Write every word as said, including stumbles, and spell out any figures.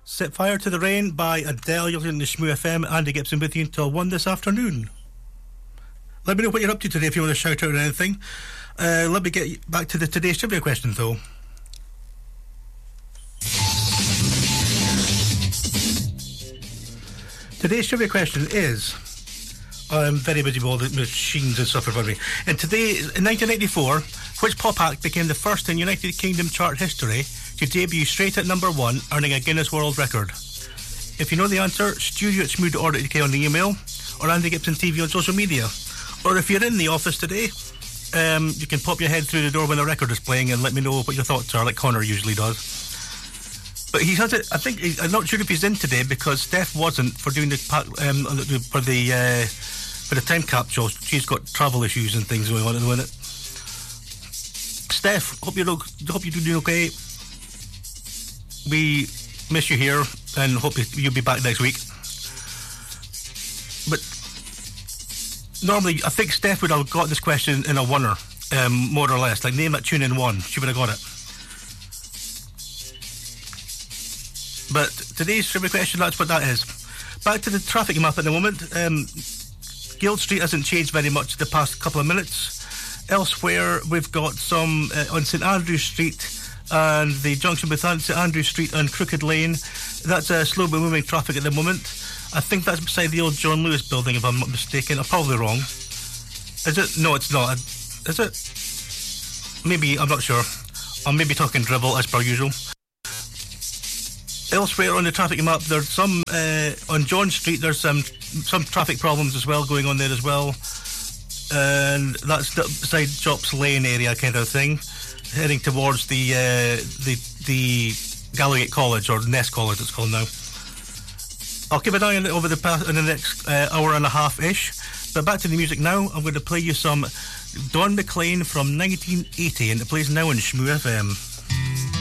Set Fire to the Rain by Adele. You're listening to Shmoo F M. Andy Gibson with you until one this afternoon. Let me know what you're up to today if you want to shout out or anything. Uh, let me get back to the today's trivia question, though. Today's trivia question is... I'm very busy with all the machines and stuff in front of me. And today, in nineteen ninety-four, which pop act became the first in United Kingdom chart history to debut straight at number one, earning a Guinness World Record? If you know the answer, studio at shmoo dot org dot U K on the email, or Andy Gibson T V on social media. Or if you're in the office today, um, you can pop your head through the door when the record is playing and let me know what your thoughts are, like Connor usually does. But he has it. I think he, I'm not sure if he's in today because Steph wasn't for doing the um, for the uh, for the time capsule. She's got travel issues and things going on at the minute. Steph, hope you look, hope you're doing okay. We miss you here and hope you'll be back next week. But normally, I think Steph would have got this question in a oneer, um, more or less. Like, name that tune in one. She would have got it. But today's trivia question, that's what that is. Back to the traffic map at the moment. Um, Guild Street hasn't changed very much the past couple of minutes. Elsewhere, we've got some uh, on St Andrew Street and the junction with St Andrew Street and Crooked Lane. That's uh, slow moving traffic at the moment. I think that's beside the old John Lewis building, if I'm not mistaken. I'm probably wrong. Is it? No, it's not. Is it? Maybe, I'm not sure. I may be talking drivel, as per usual. Elsewhere on the traffic map, there's some uh, on John Street. There's some some traffic problems as well going on there as well, and that's the beside Chops Lane area kind of thing, heading towards the uh, the the Gallowgate College, or Ness College it's called now. I'll keep an eye on it over the past in the next uh, hour and a half ish. But back to the music now. I'm going to play you some Don McLean from nineteen eighty, and it plays now on Shmoo F M.